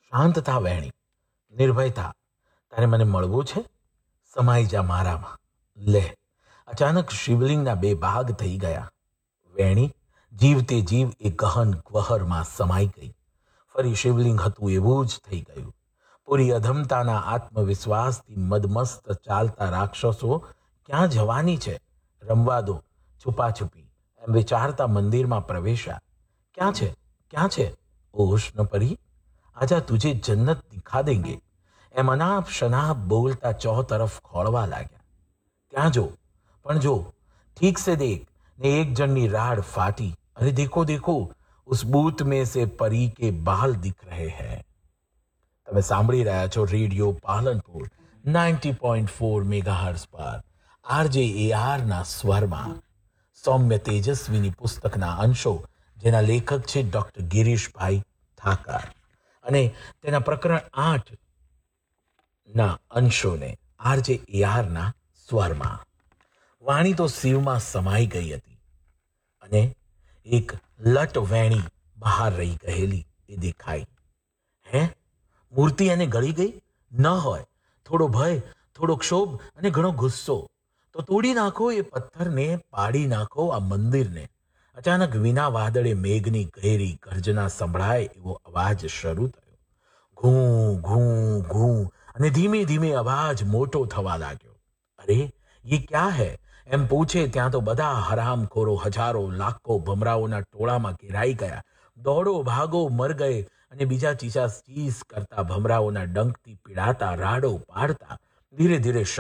શાંત થા વેણી, નિર્ભય થા. તારે મને મળવું છે? સમાઈ જા મારામાં. લે. અચાનક શિવલિંગના બે ભાગ થઈ ગયા. વેણી જીવતે જીવ એ ગહન ગ્વહરમાં સમાઈ ગઈ. ફરી શિવલિંગ હતું એવું જ થઈ ગયું. પૂરી અધમતાના આત્મવિશ્વાસથી મદમસ્ત ચાલતા રાક્ષસો ક્યાં જવાની છે? રમવા દો, છુપાછુપી, એમ વિચારતા મંદિરમાં પ્રવેશ્યા. ક્યાં છે? ક્યાં છે? ઓ ઉષ્ણપરી, આજા તુજે જન્નત દિખા દેંગે, એમ અનાપ શનાપ બોલતા ચૌ તરફ ખોળવા લાગ્યા. ત્યાં જો, પણ જો, ઠીક સે દેખ. ने एक जन राड फाटी. अरे देखो देखो, उस बूथ में से परी के बाल दिख रहे हैं. તમે સાંભળી રહ્યા છો રેડિયો પાલનપુર 90.4 મેગાહર્ટ્ઝ પર RJAR ના સ્વરમાં સૌમ્ય તેજસ્વીની પુસ્તકના અંશો, જેના લેખક છે ડોક્ટર ગિરીશભાઈ ઠાકર, અને તેના પ્રકરણ 8 ના અંશોને RJAR ના સ્વરમાં. વાણી તો શિવમાં સમાઈ ગઈ હતી અને એક લટ વેણી બહાર રહી ગયેલી એ દેખાઈ. હે? મૂર્તિ એને ગળી ગઈ? ન હોય. થોડો ભય, થોડો ક્ષોભ અને ઘણો ગુસ્સો. તો તોડી નાખો એ પથ્થરને, પાડી નાખો આ મંદિરને. અચાનક વિના વાદળે મેઘની ઘેરી ગર્જના સંભળાય એવો અવાજ શરૂ થયો. ઘૂં ઘૂં ઘૂં, અને ધીમે ધીમે અવાજ મોટો થવા લાગ્યો. અરે ये क्या है? એમ પૂછે ત્યાં તો બધા હરામખોરો હજારો લાખો ભમરાઓના ટોળામાં ઘેરાઈ ગયા. દોડો ભાગો મર ગયે અને બીજા ચીસ કરતા ભમરાઓના ડંકથી પીડાતા રાડો પાડતા ધીરે ધીરે